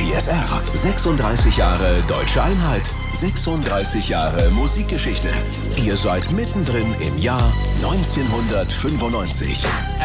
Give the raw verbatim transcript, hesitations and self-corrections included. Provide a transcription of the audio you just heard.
P S R. sechsunddreißig Jahre Deutsche Einheit. sechsunddreißig Jahre Musikgeschichte. Ihr seid mittendrin im Jahr neunzehnhundertfünfundneunzig.